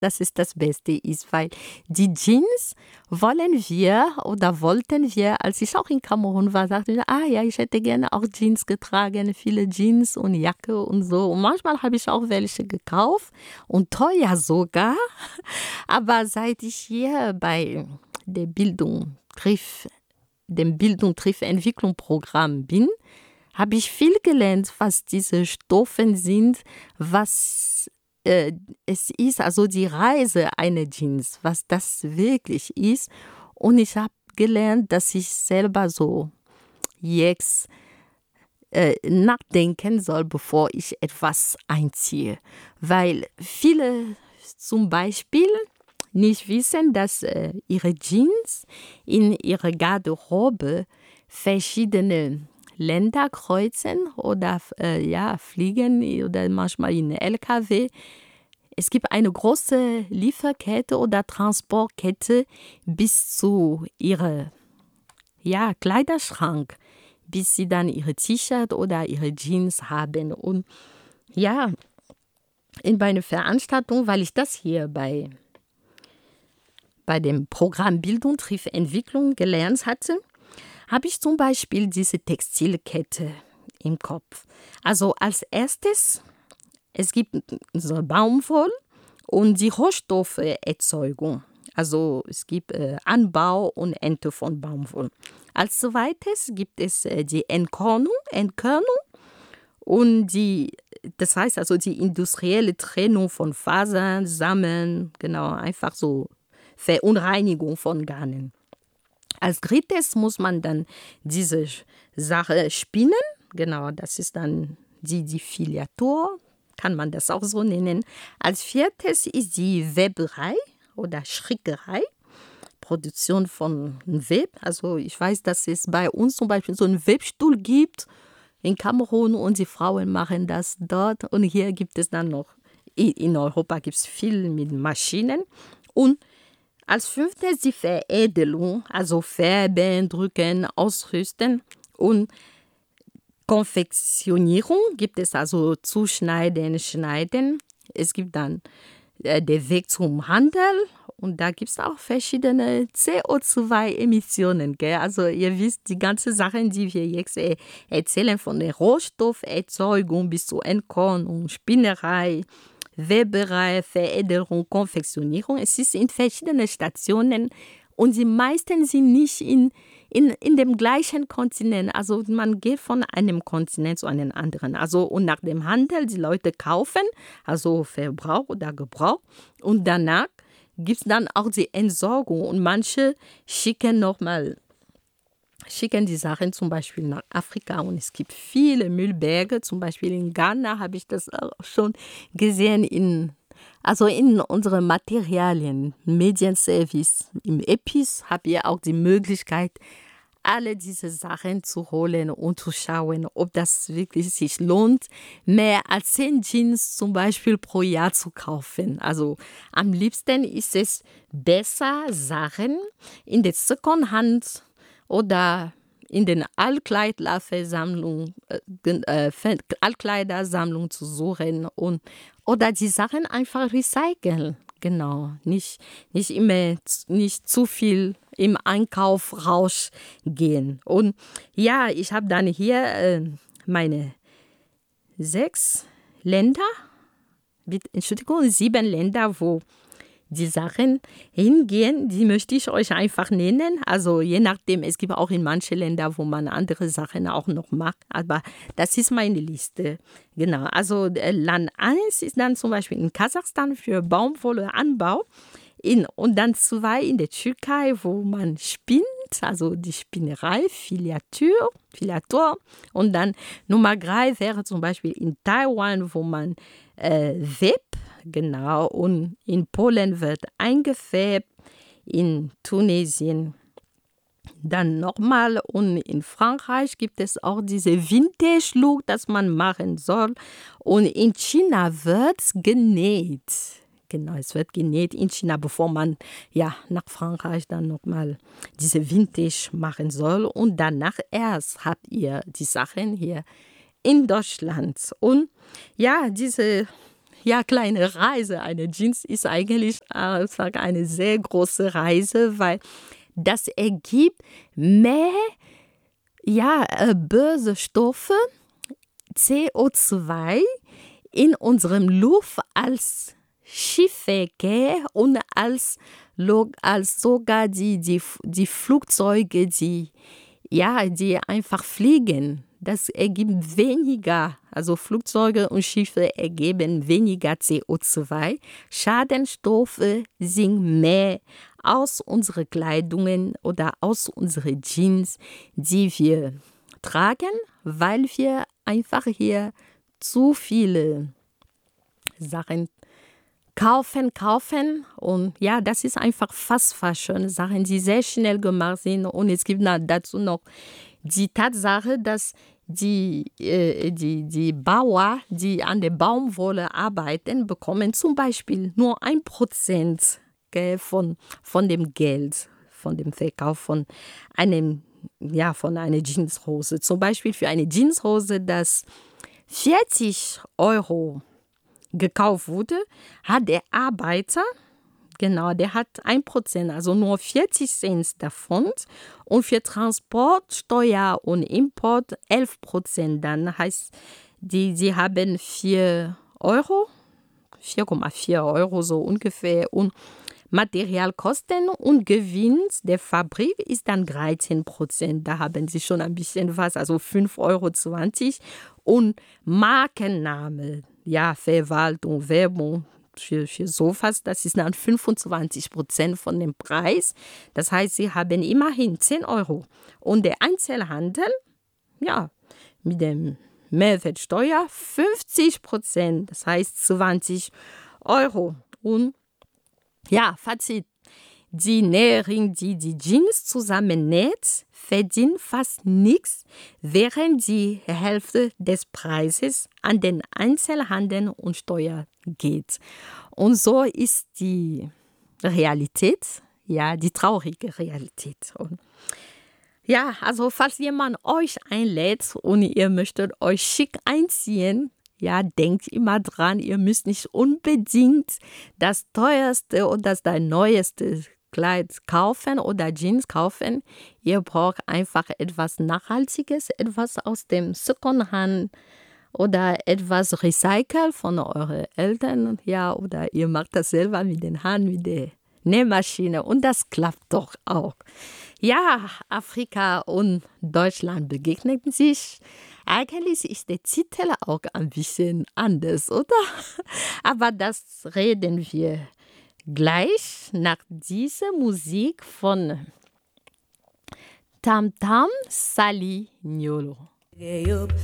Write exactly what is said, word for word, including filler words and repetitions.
dass es das Beste ist, weil die Jeans wollen wir oder wollten wir, als ich auch in Kamerun war, sagte ich, ah ja, ich hätte gerne auch Jeans getragen, viele Jeans und Jacke und so. Und manchmal habe ich auch welche gekauft und teuer sogar. Aber seit ich hier bei der Bildung trifft, dem Bildung trifft Entwicklung Programm bin, habe ich viel gelernt, was diese Stoffe sind, was äh, es ist, also die Reise einer Jeans, was das wirklich ist. Und ich habe gelernt, dass ich selber so jetzt äh, nachdenken soll, bevor ich etwas einziehe. Weil viele zum Beispiel nicht wissen, dass äh, ihre Jeans in ihrer Garderobe verschiedene Länder kreuzen oder äh, ja, fliegen oder manchmal in L K W. Es gibt eine große Lieferkette oder Transportkette bis zu ihrem ja, Kleiderschrank, bis sie dann ihre T-Shirt oder ihre Jeans haben. Und ja, in meiner Veranstaltung, weil ich das hier bei bei dem Programm Bildung trifft Entwicklung gelernt hatte, habe ich zum Beispiel diese Textilkette im Kopf. Also als erstes, es gibt so Baumwolle und die Rohstoffererzeugung. Also es gibt äh, Anbau und Ernte von Baumwolle. Als zweites gibt es äh, die Entkörnung, Entkörnung und die, das heißt also die industrielle Trennung von Fasern, Samen, genau, einfach so Verunreinigung von Garnen. Als drittes muss man dann diese Sache spinnen. Genau, das ist dann die, die Filiatur, kann man das auch so nennen. Als viertes ist die Weberei oder Strickerei, Produktion von Web. Also ich weiß, dass es bei uns zum Beispiel so einen Webstuhl gibt in Kamerun und die Frauen machen das dort. Und hier gibt es dann noch, in Europa gibt es viel mit Maschinen. Und als fünftes die Veredelung, also Färben, Drücken, Ausrüsten und Konfektionierung gibt es also Zuschneiden, Schneiden. Es gibt dann äh, den Weg zum Handel und da gibt es auch verschiedene C O zwei Emissionen. Gell? Also ihr wisst, die ganzen Sachen, die wir jetzt äh, erzählen, von der Rohstofferzeugung bis zur Entkörnung, Spinnerei, Weberei, Veredelung, Konfektionierung. Es ist in verschiedenen Stationen und die meisten sind nicht in, in, in dem gleichen Kontinent. Also man geht von einem Kontinent zu einem anderen. Also und nach dem Handel, die Leute kaufen, also Verbrauch oder Gebrauch. Und danach gibt es dann auch die Entsorgung. Und manche schicken nochmal schicken die Sachen zum Beispiel nach Afrika und es gibt viele Müllberge, zum Beispiel in Ghana habe ich das auch schon gesehen, in, also in unseren Materialien, Medienservice, im Epis habt ihr auch die Möglichkeit, alle diese Sachen zu holen und zu schauen, ob das wirklich sich lohnt, mehr als zehn Jeans zum Beispiel pro Jahr zu kaufen. Also am liebsten ist es besser, Sachen in der Secondhand oder in den Altkleiderversammlung, äh, Altkleidersammlung zu suchen und oder die Sachen einfach recyceln. Genau, nicht, nicht immer, nicht zu viel im Einkaufrausch gehen. Und ja, ich habe dann hier äh, meine sechs Länder, Entschuldigung, sieben Länder, wo die Sachen hingehen, die möchte ich euch einfach nennen. Also je nachdem, es gibt auch in manchen Ländern, wo man andere Sachen auch noch mag. Aber das ist meine Liste. Genau, also Land eins ist dann zum Beispiel in Kasachstan für Baumwolleanbau. In, und dann zwei in der Türkei, wo man spinnt, also die Spinnerei, Filatur, Filatur. Und dann Nummer drei wäre zum Beispiel in Taiwan, wo man äh, Web, genau, und in Polen wird eingefärbt, in Tunesien dann nochmal und in Frankreich gibt es auch diese Vintage-Look, das man machen soll. Und in China wird es genäht. Genau, es wird genäht in China, bevor man ja nach Frankreich dann nochmal diese Vintage machen soll. Und danach erst habt ihr die Sachen hier in Deutschland. Und ja, diese ja, kleine Reise. Eine Jeans ist eigentlich äh, sag eine sehr große Reise, weil das ergibt mehr ja, äh, böse Stoffe, C O zwei, in unserem Luft als Schiffverkehr und als, als sogar die, die, die Flugzeuge, die, ja, die einfach fliegen. Das ergibt weniger, also Flugzeuge und Schiffe ergeben weniger C O zwei. Schadstoffe sind mehr aus unseren Kleidungen oder aus unseren Jeans, die wir tragen, weil wir einfach hier zu viele Sachen kaufen, kaufen. Und ja, das ist einfach Fast Fashion, Sachen, die sehr schnell gemacht sind. Und es gibt dazu noch die Tatsache, dass die, äh, die, die Bauer, die an der Baumwolle arbeiten, bekommen zum Beispiel nur ein Prozent von, von dem Geld, von dem Verkauf von einem, ja, von einer Jeanshose. Zum Beispiel für eine Jeanshose, das vierzig Euro gekauft wurde, hat der Arbeiter, genau, der hat ein Prozent, also nur vierzig Cent davon. Und für Transport, Steuer und Import elf Prozent. Dann heißt, die, die haben vier Euro, vier Komma vier Euro so ungefähr. Und Materialkosten und Gewinn der Fabrik ist dann dreizehn Prozent. Da haben sie schon ein bisschen was, also fünf Euro zwanzig. Und Markenname, ja, Verwaltung, Werbung für, für sowas, das ist dann fünfundzwanzig Prozent von dem Preis. Das heißt, sie haben immerhin zehn Euro. Und der Einzelhandel, ja, mit dem Mehrwertsteuer fünfzig Prozent, das heißt zwanzig Euro. Und ja, Fazit. Die Näherin, die die Jeans zusammennäht, verdient fast nichts, während die Hälfte des Preises an den Einzelhandel und Steuer geht. Und so ist die Realität, ja, die traurige Realität. Und ja, also falls jemand euch einlädt und ihr möchtet euch schick einziehen, ja, denkt immer dran, ihr müsst nicht unbedingt das teuerste oder das neueste Kleid kaufen oder Jeans kaufen. Ihr braucht einfach etwas Nachhaltiges, etwas aus dem Secondhand oder etwas recycelt von euren Eltern. Ja, oder ihr macht das selber mit den Händen, mit der Nähmaschine und das klappt doch auch. Ja, Afrika und Deutschland begegnen sich. Eigentlich ist der Titel auch ein bisschen anders, oder? Aber das reden wir gleich nach dieser Musik von Tam Tam Sali Nyolo.